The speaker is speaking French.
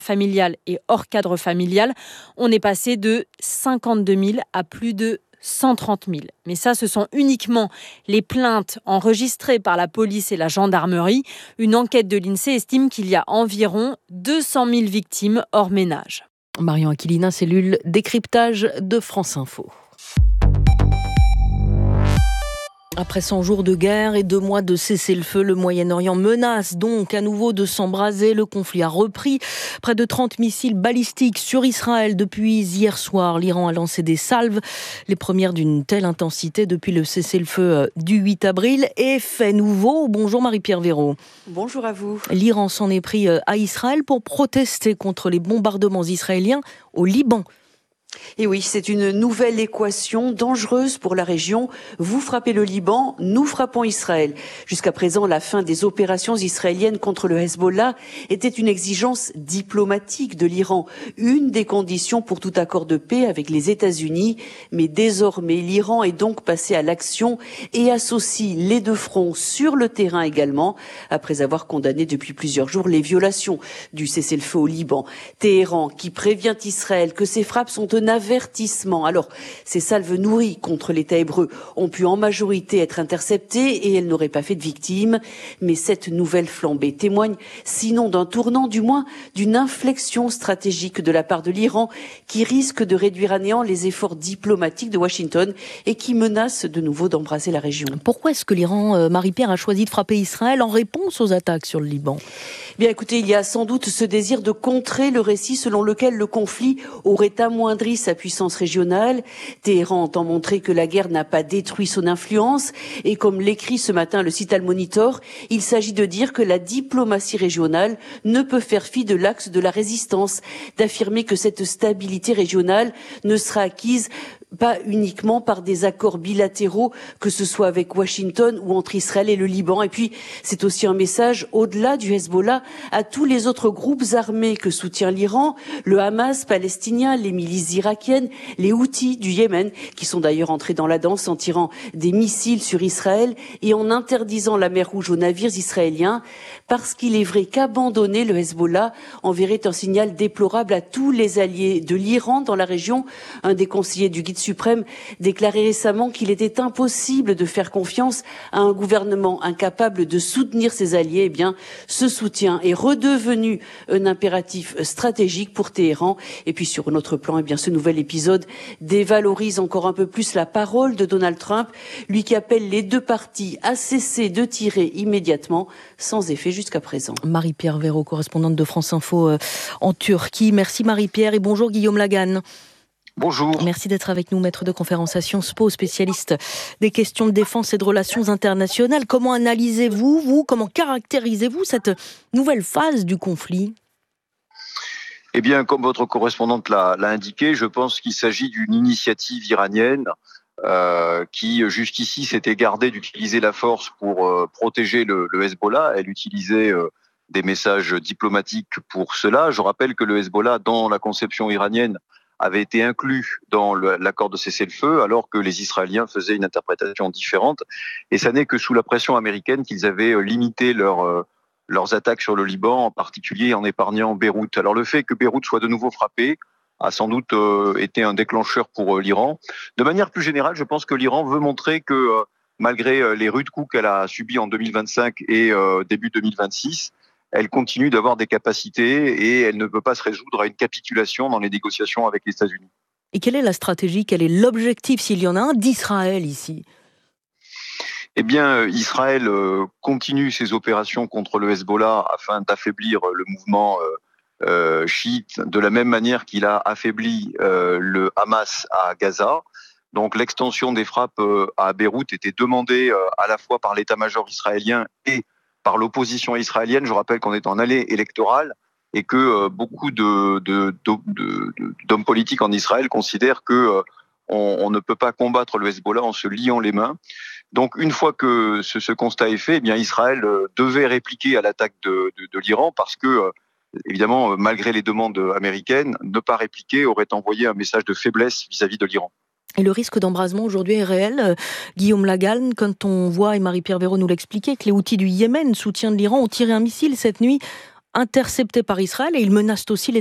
familial et hors cadre familial, on est passé de 52 000 à plus de 130 000. Mais ça, ce sont uniquement les plaintes enregistrées par la police et la gendarmerie. Une enquête de l'INSEE estime qu'il y a environ 200 000 victimes hors ménage. Marion Aquilina, cellule décryptage de France Info. Après 100 jours de guerre et 2 mois de cessez-le-feu, le Moyen-Orient menace donc à nouveau de s'embraser. Le conflit a repris. Près de 30 missiles balistiques sur Israël depuis hier soir. L'Iran a lancé des salves, les premières d'une telle intensité depuis le cessez-le-feu du 8 avril. Et fait nouveau. Bonjour Marie-Pierre Véraud. Bonjour à vous. L'Iran s'en est pris à Israël pour protester contre les bombardements israéliens au Liban. Et oui, c'est une nouvelle équation dangereuse pour la région. Vous frappez le Liban, nous frappons Israël. Jusqu'à présent, la fin des opérations israéliennes contre le Hezbollah était une exigence diplomatique de l'Iran, une des conditions pour tout accord de paix avec les États-Unis. Mais désormais, l'Iran est donc passé à l'action et associe les deux fronts sur le terrain également, après avoir condamné depuis plusieurs jours les violations du cessez-le-feu au Liban. Téhéran qui prévient Israël que ses frappes sont un avertissement. Alors, ces salves nourries contre l'État hébreu ont pu en majorité être interceptées et elles n'auraient pas fait de victimes. Mais cette nouvelle flambée témoigne, sinon d'un tournant, du moins d'une inflexion stratégique de la part de l'Iran qui risque de réduire à néant les efforts diplomatiques de Washington et qui menace de nouveau d'embraser la région. Pourquoi est-ce que l'Iran, Marie-Pierre, a choisi de frapper Israël en réponse aux attaques sur le Liban ? Bien écoutez, il y a sans doute ce désir de contrer le récit selon lequel le conflit aurait amoindri sa puissance régionale. Téhéran entend montrer que la guerre n'a pas détruit son influence et comme l'écrit ce matin le site Al Monitor, il s'agit de dire que la diplomatie régionale ne peut faire fi de l'axe de la résistance, d'affirmer que cette stabilité régionale ne sera acquise pas uniquement par des accords bilatéraux, que ce soit avec Washington ou entre Israël et le Liban. Et puis, c'est aussi un message au-delà du Hezbollah à tous les autres groupes armés que soutient l'Iran, le Hamas palestinien, les milices irakiennes, les Houthis du Yémen, qui sont d'ailleurs entrés dans la danse en tirant des missiles sur Israël et en interdisant la mer Rouge aux navires israéliens, parce qu'il est vrai qu'abandonner le Hezbollah enverrait un signal déplorable à tous les alliés de l'Iran dans la région. Un des conseillers du guide suprême déclarait récemment qu'il était impossible de faire confiance à un gouvernement incapable de soutenir ses alliés. Eh bien, ce soutien est redevenu un impératif stratégique pour Téhéran. Et puis sur un autre plan, eh bien, ce nouvel épisode dévalorise encore un peu plus la parole de Donald Trump, lui qui appelle les deux parties à cesser de tirer immédiatement, sans effet jusqu'à présent. Marie-Pierre Véraud, correspondante de France Info en Turquie. Merci Marie-Pierre et bonjour Guillaume Laganne. Bonjour. Merci d'être avec nous, maître de conférence à Sciences Po, spécialiste des questions de défense et de relations internationales. Comment analysez-vous, comment caractérisez-vous cette nouvelle phase du conflit ? Eh bien, comme votre correspondante l'a indiqué, je pense qu'il s'agit d'une initiative iranienne qui, jusqu'ici, s'était gardée d'utiliser la force pour protéger le Hezbollah. Elle utilisait des messages diplomatiques pour cela. Je rappelle que le Hezbollah, dans la conception iranienne, avait été inclus dans l'accord de cessez-le-feu, alors que les Israéliens faisaient une interprétation différente. Et ça n'est que sous la pression américaine qu'ils avaient limité leurs attaques sur le Liban, en particulier en épargnant Beyrouth. Alors le fait que Beyrouth soit de nouveau frappé a sans doute été un déclencheur pour l'Iran. De manière plus générale, je pense que l'Iran veut montrer que malgré les rudes coups qu'elle a subis en 2025 et début 2026, elle continue d'avoir des capacités et elle ne peut pas se résoudre à une capitulation dans les négociations avec les États-Unis. Et quelle est la stratégie, quel est l'objectif, s'il y en a un, d'Israël ici ? Eh bien, Israël continue ses opérations contre le Hezbollah afin d'affaiblir le mouvement chiite de la même manière qu'il a affaibli le Hamas à Gaza. Donc l'extension des frappes à Beyrouth était demandée à la fois par l'état-major israélien et par l'opposition israélienne. Je rappelle qu'on est en année électorale et que beaucoup d'hommes politiques en Israël considèrent que on ne peut pas combattre le Hezbollah en se liant les mains. Donc une fois que ce constat est fait, eh bien Israël devait répliquer à l'attaque de l'Iran parce que évidemment, malgré les demandes américaines, ne pas répliquer aurait envoyé un message de faiblesse vis-à-vis de l'Iran. Et le risque d'embrasement aujourd'hui est réel. Guillaume Laganne, quand on voit, et Marie-Pierre Véraud nous l'expliquait, que les Houthis du Yémen, soutien de l'Iran, ont tiré un missile cette nuit interceptés par Israël et ils menacent aussi les